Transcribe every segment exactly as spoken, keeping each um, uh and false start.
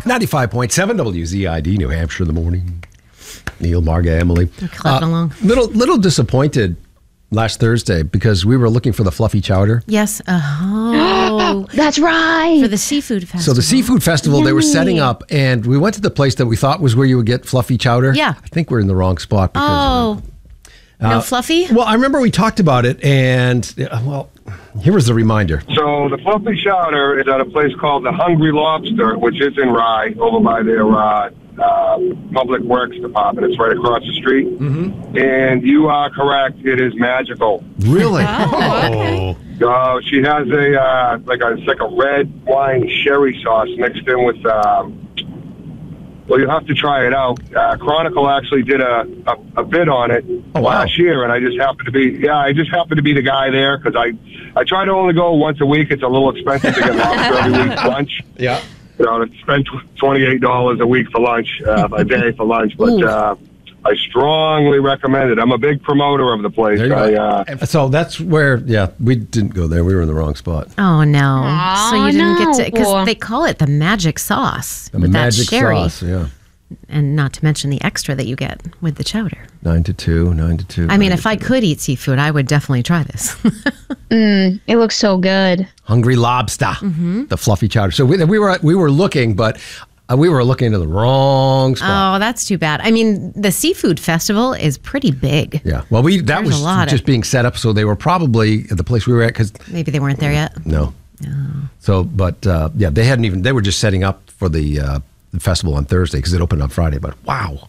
ninety-five point seven W Z I D, New Hampshire in the morning. Neil, Marga, Emily. We're clapping Uh, along. Little, little disappointed last Thursday because we were looking for the fluffy chowder. Yes. Oh. That's right. For the seafood festival. So the seafood festival, they were setting up, and we went to the place that we thought was where you would get fluffy chowder. Yeah. I think we're in the wrong spot. Because, Oh. No fluffy? Well, I remember we talked about it, and, uh, well, here was the reminder. So the fluffy chowder is at a place called the Hungry Lobster, which is in Rye, over by their uh, uh, Public Works Department. It's right across the street. Mm-hmm. And you are correct. It is magical. Really? Oh, okay. Uh, she has a uh, like a it's like a red wine sherry sauce mixed in with. Um, well, you have to try it out. Uh, Chronicle actually did a, a, a bid on it Oh, wow. last year, and I just happened to be yeah, I just happened to be the guy there because I I try to only go once a week. It's a little expensive to get lobster every week for lunch. Yeah. You know, to spend twenty-eight dollars a week for lunch, uh, a day for lunch, but. Uh, I strongly recommend it. I'm a big promoter of the place. There you I, go. uh, So that's where, yeah, we didn't go there. We were in the wrong spot. Oh, no. Aw, so you didn't get to, no. because they call it the magic sauce The with magic that sherry. sauce, yeah. And not to mention the extra that you get with the chowder. Nine to two, nine to two. I mean, nine if to I two. could eat seafood, I would definitely try this. It looks so good. Hungry Lobster, Mm-hmm. the fluffy chowder. So we, we were we were looking, but uh, we were looking into the wrong spot. Oh, that's too bad. I mean, the seafood festival is pretty big. Yeah. Well, we that There's was a lot just of- being set up, so they were probably at the place we were at because Maybe they weren't there yet. no. So, but uh, yeah, they hadn't even. They were just setting up for the, uh, the festival on Thursday because it opened on Friday. But wow,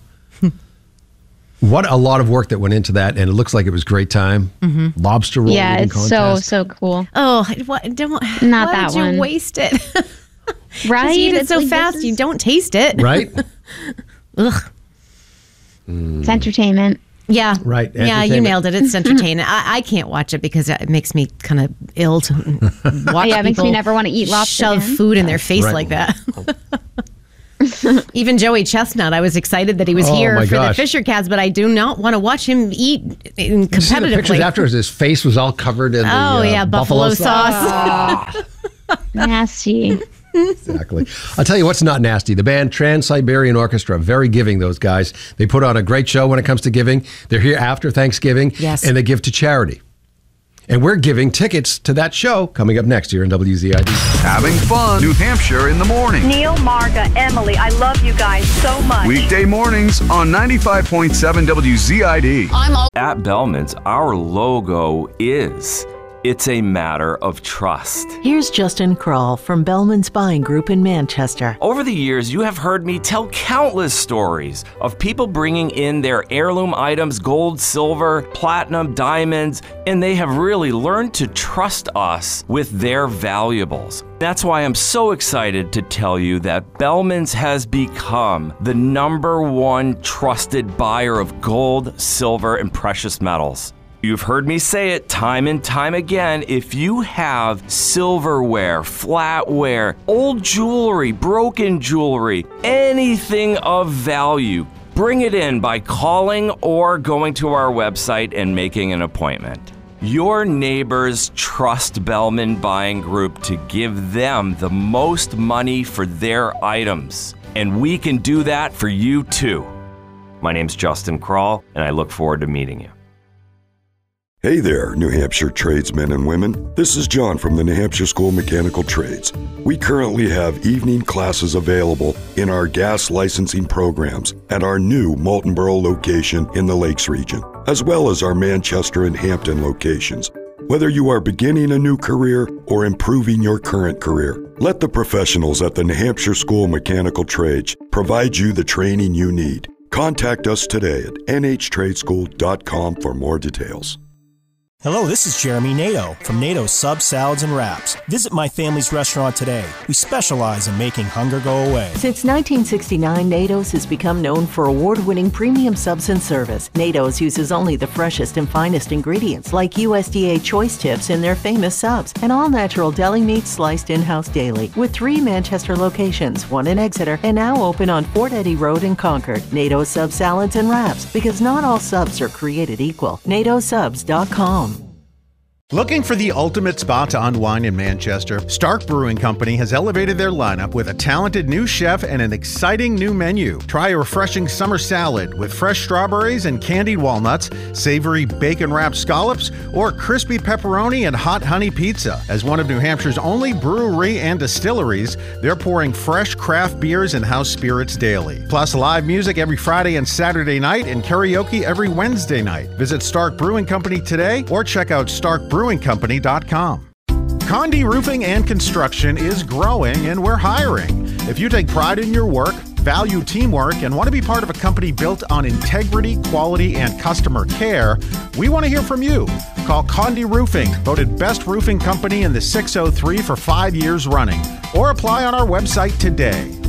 what a lot of work that went into that, and it looks like it was a great time. Mm-hmm. Lobster roll Yeah, eating it's contest. so, so cool. Oh, what, don't, Not why that did you one. waste it? Right? You eat it It's so like, fast, this you is- don't taste it. Right. Ugh. It's entertainment. Yeah. Right, Yeah, you entertainment. nailed it. It's entertaining. I, I can't watch it because it makes me kind of ill to watch Yeah, it makes me people never want to eat lobster shove again. food in their face Right. like that. Even Joey Chestnut, I was excited that he was Oh, here my for gosh. the Fisher Cats, but I do not want to watch him eat in You see the pictures competitively. afterwards. His face was all covered in the Oh, uh, yeah, buffalo, sauce. Nasty. Exactly. I'll tell you what's not nasty. The band Trans-Siberian Orchestra, very giving, those guys. They put on a great show when it comes to giving. They're here after Thanksgiving. Yes. And they give to charity. And we're giving tickets to that show coming up next here in W Z I D. Having fun. New Hampshire in the morning. Neil, Marga, Emily, I love you guys so much. Weekday mornings on ninety-five point seven W Z I D. At Bellman's, our logo is It's a Matter of Trust. Here's Justin Kroll from Bellman's Buying Group in Manchester. Over the years, you have heard me tell countless stories of people bringing in their heirloom items, gold, silver, platinum, diamonds, and they have really learned to trust us with their valuables. That's why I'm so excited to tell you that Bellman's has become the number one trusted buyer of gold, silver, and precious metals. You've heard me say it time and time again. If you have silverware, flatware, old jewelry, broken jewelry, anything of value, bring it in by calling or going to our website and making an appointment. Your neighbors trust Bellman Buying Group to give them the most money for their items, and we can do that for you too. My name's Justin Kroll, and I look forward to meeting you. Hey there, New Hampshire tradesmen and women. This is John from the New Hampshire School of Mechanical Trades. We currently have evening classes available in our gas licensing programs at our new Moultonborough location in the Lakes region, as well as our Manchester and Hampton locations. Whether you are beginning a new career or improving your current career, let the professionals at the New Hampshire School of Mechanical Trades provide you the training you need. Contact us today at n h trade school dot com for more details. Hello, this is Jeremy Nato from Nato Sub Salads and Wraps. Visit my family's restaurant today. We specialize in making hunger go away. Since nineteen sixty-nine, NATO's has become known for award-winning premium subs and service. NATO's uses only the freshest and finest ingredients like U S D A choice tips in their famous subs and all-natural deli meat sliced in-house daily. With three Manchester locations, one in Exeter, and now open on Fort Eddie Road in Concord. NATO Sub Salads and Wraps, because not all subs are created equal. nato subs dot com. Looking for the ultimate spot to unwind in Manchester? Stark Brewing Company has elevated their lineup with a talented new chef and an exciting new menu. Try a refreshing summer salad with fresh strawberries and candied walnuts, savory bacon-wrapped scallops, or crispy pepperoni and hot honey pizza. As one of New Hampshire's only brewery and distilleries, they're pouring fresh craft beers and house spirits daily. Plus live music every Friday and Saturday night and karaoke every Wednesday night. Visit Stark Brewing Company today or check out stark brewing company dot com. Condé Roofing and Construction is growing and we're hiring. If you take pride in your work, value teamwork, and want to be part of a company built on integrity, quality, and customer care, we want to hear from you. Call Condé Roofing, voted best roofing company in the six oh three for five years running, or apply on our website today.